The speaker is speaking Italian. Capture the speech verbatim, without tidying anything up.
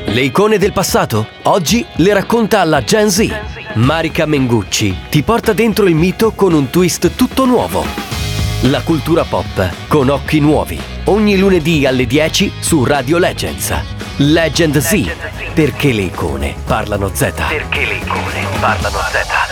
Le icone del passato? Oggi le racconta la Gen Z. Marica Mengucci ti porta dentro il mito con un twist tutto nuovo. La cultura pop con occhi nuovi. Ogni lunedì alle dieci su Radio Legends. Legend Z. Perché le icone parlano Z. Perché le icone parlano Z.